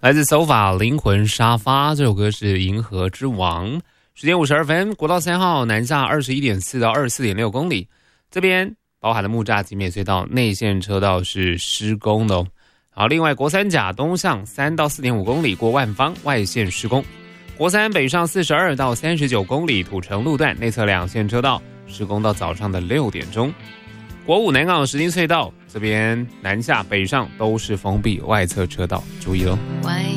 来自手法灵魂沙发，这首歌是《银河之王》。时间52分，国道3号南下21.4到24.6公里，这边包含了木栅集美隧道内线车道是施工的哦。好，另外国三甲东向3到4.5公里过万方外线施工，国三北上42到39公里土城路段内侧两线车道施工到早上的6点钟。国五南港石碇隧道这边南下北上都是封闭外侧车道，注意喽。